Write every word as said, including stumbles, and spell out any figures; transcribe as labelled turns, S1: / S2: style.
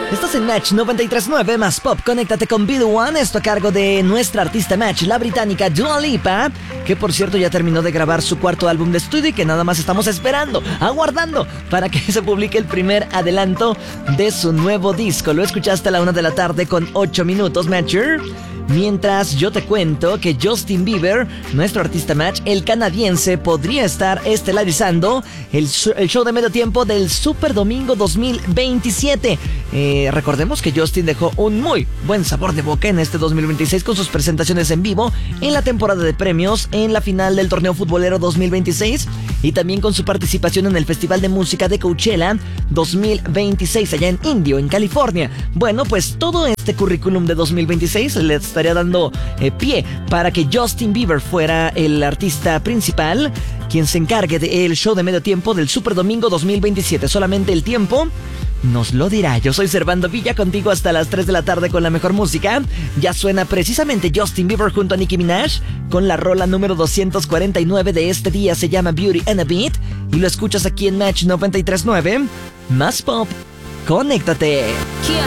S1: Estás en Match noventa y tres punto nueve más Pop. Conéctate con Be The One. Esto a cargo de nuestra artista Match, la británica Dua Lipa, que por cierto ya terminó de grabar su cuarto álbum de estudio y que nada más estamos esperando, aguardando para que se publique el primer adelanto de su nuevo disco. Lo escuchaste a la una de la tarde con ocho minutos, Matcher. Mientras yo te cuento que Justin Bieber, nuestro artista Match, el canadiense, podría estar estelarizando el, el show de medio tiempo del Super Domingo dos mil veintisiete. Eh, recordemos que Justin dejó un muy buen sabor de boca en este dos mil veintiséis con sus presentaciones en vivo en la temporada de premios, en la final del torneo futbolero dos mil veintiséis y también con su participación en el Festival de Música de Coachella dos mil veintiséis allá en Indio, en California. Bueno, pues todo este currículum de dos mil veintiséis le estaría dando eh, pie para que Justin Bieber fuera el artista principal, quien se encargue del show de medio tiempo del Super Domingo dos mil veintisiete. Solamente el tiempo nos lo dirá. Yo soy Servando Villa, contigo hasta las tres de la tarde con la mejor música. Ya suena precisamente Justin Bieber junto a Nicki Minaj con la rola número doscientos cuarenta y nueve de este día. Se llama Beauty and a Beat y lo escuchas aquí en Match noventa y tres punto nueve más Pop. Conéctate.
S2: Yeah.